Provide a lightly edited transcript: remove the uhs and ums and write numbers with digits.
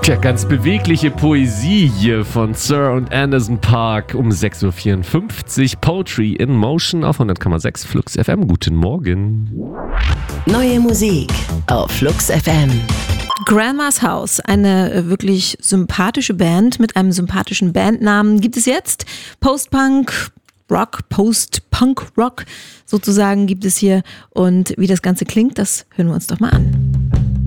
Tja, ganz bewegliche Poesie hier von Sir und Anderson .Paak um 6.54 Uhr. Poetry in Motion auf 100,6 Flux FM. Guten Morgen. Neue Musik auf Flux FM. Grandma's House, eine wirklich sympathische Band mit einem sympathischen Bandnamen, gibt es jetzt. Post-Punk Rock sozusagen gibt es hier. Und wie das Ganze klingt, das hören wir uns doch mal an.